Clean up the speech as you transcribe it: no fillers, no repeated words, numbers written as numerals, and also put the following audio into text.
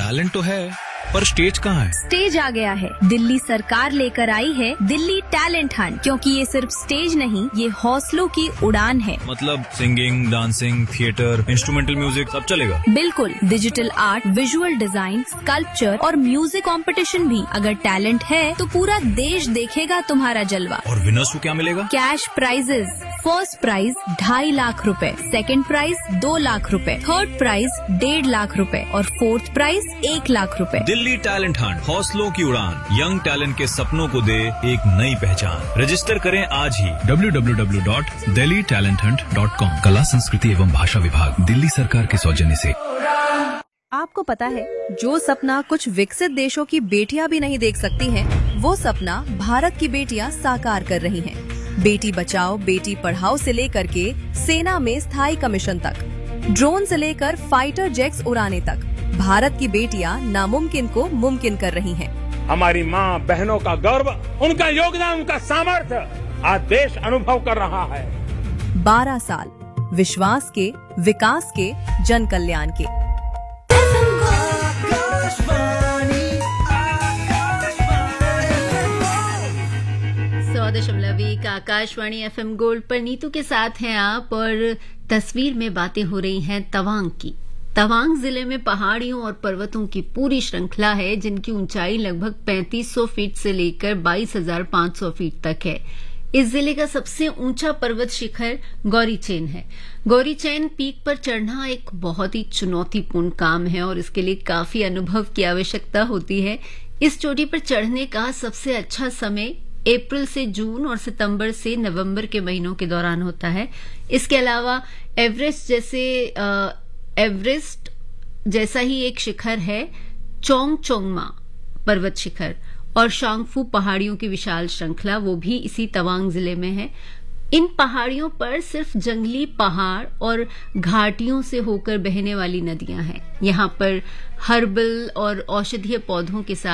Talent तो है, पर स्टेज कहाँ है? स्टेज आ गया है। दिल्ली सरकार लेकर आई है दिल्ली टैलेंट हंट, क्योंकि ये सिर्फ स्टेज नहीं, ये हौसलों की उड़ान है। मतलब singing, dancing, theatre, instrumental music सब चलेगा? बिल्कुल, digital art, visual design, sculpture और म्यूजिक कंपटीशन भी। अगर टैलेंट है तो पूरा देश देखेगा तुम्हारा जलवा। और विनर्स को क्या मिलेगा? Cash prices. First prize 2.5 lakh रुपए, सेकंड प्राइज 2 लाख रुपए, थर्ड प्राइज 1.5 लाख रुपए और फोर्थ प्राइज 1 लाख रुपए। दिल्ली टैलेंट हंट, हौसलों की उड़ान, यंग टैलेंट के सपनों को दे एक नई पहचान। रजिस्टर करें आज ही www.delhitalenthunt.com। कला, संस्कृति एवं भाषा विभाग, दिल्ली सरकार के सौजन्य से। आपको पता है, जो सपना कुछ विकसित देशों की बेटियां भी नहीं देख सकती हैं, वो सपना भारत की बेटियां साकार कर रही हैं। बेटी बचाओ बेटी पढ़ाओ से लेकर के सेना में स्थायी कमीशन तक, ड्रोन से लेकर फाइटर जेट्स उड़ाने तक, भारत की बेटियां नामुमकिन को मुमकिन कर रही हैं। हमारी माँ बहनों का गौरव, उनका योगदान, उनका सामर्थ्य आज देश अनुभव कर रहा है। 12 साल विश्वास के, विकास के, जन कल्याण के। 100.1 आकाशवाणी FM गोल्ड पर नीतू के साथ हैं आप, और तस्वीर में बातें हो रही हैं तवांग की। तवांग जिले में पहाड़ियों और पर्वतों की पूरी श्रृंखला है, जिनकी ऊंचाई लगभग 3500 फीट से लेकर 22,500 फीट तक है। इस जिले का सबसे ऊंचा पर्वत शिखर गौरीचैन है। गौरीचैन पीक पर चढ़ना एक बहुत ही चुनौतीपूर्ण काम है और इसके लिए काफी अनुभव की आवश्यकता होती है। इस चोटी पर चढ़ने का सबसे अच्छा समय अप्रैल से जून और सितंबर से नवंबर के महीनों के दौरान होता है। इसके अलावा एवरेस्ट जैसा ही एक शिखर है चोंगचोंगमा पर्वत शिखर, और शांगफू पहाड़ियों की विशाल श्रृंखला, वो भी इसी तवांग जिले में है। इन पहाड़ियों पर सिर्फ जंगली पहाड़ और घाटियों से होकर बहने वाली नदियां हैं। यहाँ पर हर्बल और औषधीय पौधों के साथ